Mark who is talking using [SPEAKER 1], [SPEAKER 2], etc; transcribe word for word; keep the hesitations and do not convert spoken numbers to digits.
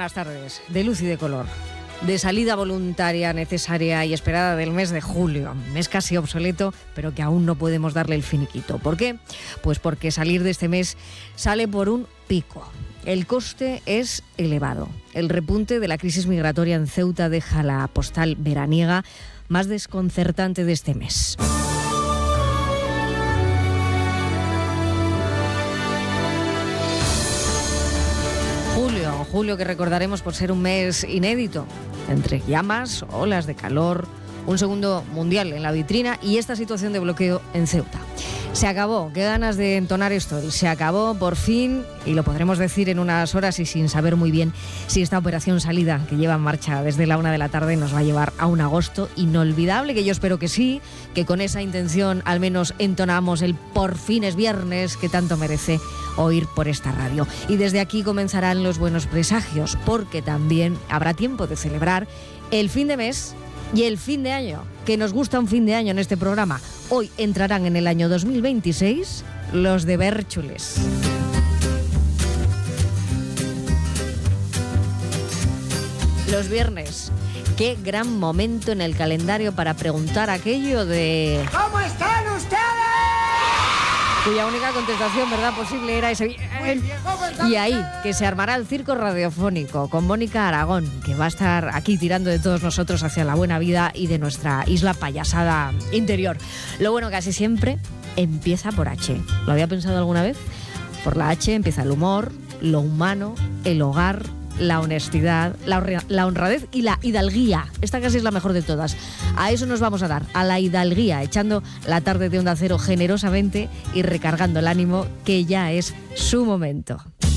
[SPEAKER 1] buenas tardes, de luz y de color, de salida voluntaria, necesaria y esperada del mes de julio. Mes casi obsoleto, pero que aún no podemos darle el finiquito. ¿Por qué? Pues porque salir de este mes sale por un pico. El coste es elevado. El repunte de la crisis migratoria en Ceuta deja la postal veraniega más desconcertante de este mes. Julio, julio que recordaremos por ser un mes inédito, entre llamas, olas de calor, un segundo mundial en la vitrina y esta situación de bloqueo en Ceuta. Se acabó, qué ganas de entonar esto, se acabó por fin y lo podremos decir en unas horas y sin saber muy bien si esta operación salida que lleva en marcha desde la una de la tarde nos va a llevar a un agosto inolvidable, que yo espero que sí, que con esa intención al menos entonamos el por fin es viernes que tanto merece oír por esta radio. Y desde aquí comenzarán los buenos presagios, porque también habrá tiempo de celebrar el fin de mes y el fin de año, que nos gusta un fin de año en este programa. Hoy entrarán en el año dos mil veintiséis los de Bérchules. Los viernes, qué gran momento en el calendario para preguntar aquello de...
[SPEAKER 2] ¿Cómo están ustedes?
[SPEAKER 1] Cuya única contestación, ¿verdad?, posible era ese... Y ahí, que se armará el circo radiofónico con Mónica Aragón, que va a estar aquí tirando de todos nosotros hacia la buena vida y de nuestra isla payasada interior. Lo bueno, casi siempre empieza por H. ¿Lo había pensado alguna vez? Por la H empieza el humor, lo humano, el hogar, la honestidad, la, la honradez y la hidalguía. Esta casi es la mejor de todas. A eso nos vamos a dar, a la hidalguía, echando la tarde de Onda Cero generosamente y recargando el ánimo, que ya es su momento.